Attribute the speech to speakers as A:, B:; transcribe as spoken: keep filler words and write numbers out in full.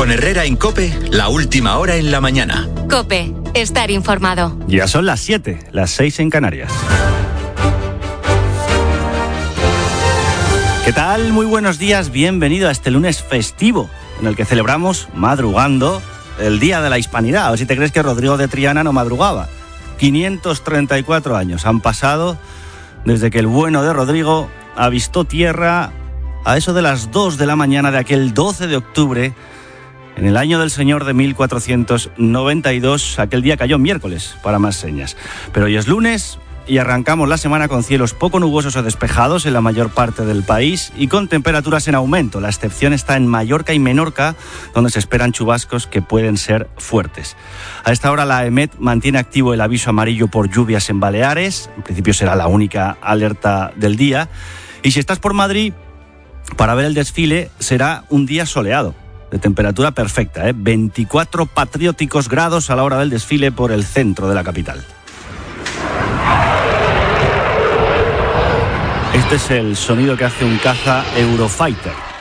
A: Con Herrera en COPE, la última hora en la mañana.
B: COPE, estar informado.
C: Ya son las siete, las seis en Canarias. ¿Qué tal? Muy buenos días, bienvenido a este lunes festivo, en el que celebramos, madrugando, el Día de la Hispanidad. A ver si te crees que Rodrigo de Triana no madrugaba. quinientos treinta y cuatro años han pasado desde que el bueno de Rodrigo avistó tierra a eso de las dos de la mañana de aquel doce de octubre, en el año del Señor de mil cuatrocientos noventa y dos. Aquel día cayó miércoles, para más señas. Pero hoy es lunes y arrancamos la semana con cielos poco nubosos o despejados en la mayor parte del país y con temperaturas en aumento. La excepción está en Mallorca y Menorca, donde se esperan chubascos que pueden ser fuertes. A esta hora la EMET mantiene activo el aviso amarillo por lluvias en Baleares. En principio será la única alerta del día. Y si estás por Madrid, para ver el desfile será un día soleado, de temperatura perfecta, ¿eh? veinticuatro patrióticos grados a la hora del desfile por el centro de la capital. Este es el sonido que hace un caza Eurofighter.